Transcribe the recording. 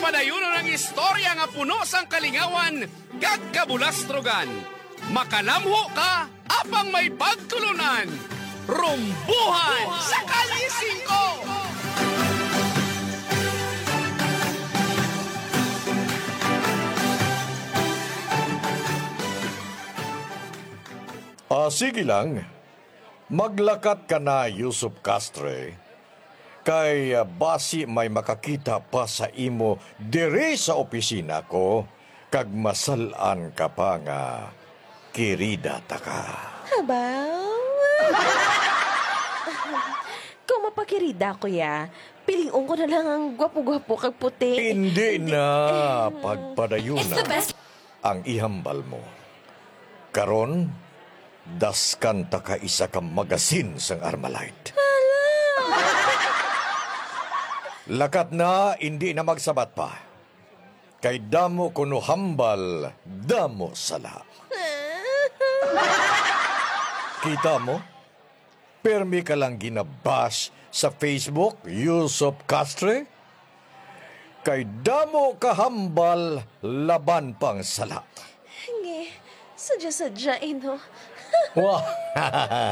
padayon ng istorya nga puno sang kalingawan kag kabulastrogan. Makalamho ka apang may pagtulunan. Rumbuhan sa Kalising ko! Sige lang. Maglakat ka na, Yusuf Castre. Kay basi may makakita pa sa imo dire sa opisina ko, kag masalan ka pa nga kirida ta ka. Habang... Kung mapakirida ko ya, piliung ko na lang ang gwapo-gwapo kag puti. Hindi na pagpadayunan ang ihambal mo. Karon, daskan ta ka isa ka magasin sang Armalite. Lakat na, hindi na magsabat pa. Kay damo kuno hambal, damo sala. Kita mo? Permi ka lang ginabash sa Facebook, Yusuf Castre? Kay damo kahambal, laban pang sala. Nge, sadya-sadya, ino. Wah,